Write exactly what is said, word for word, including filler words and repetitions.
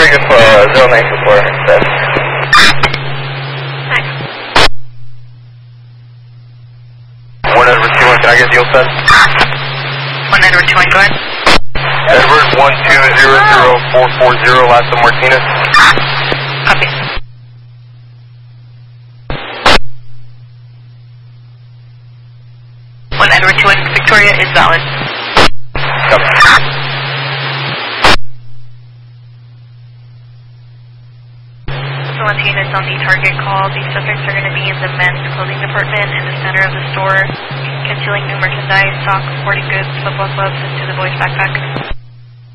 Vegas uh, zero nine two four, set. Thanks. one Edward two one, can I get the set? one Edward two one, go ahead. Edward one two zero zero four four zero, last of Martinez. Copy. one Edward two one, Victoria is valid. Copy. Martinez on the target call. The subjects are going to be in the men's clothing department in the center of the store, concealing new merchandise, socks, sporting goods, football gloves into the boys' backpack.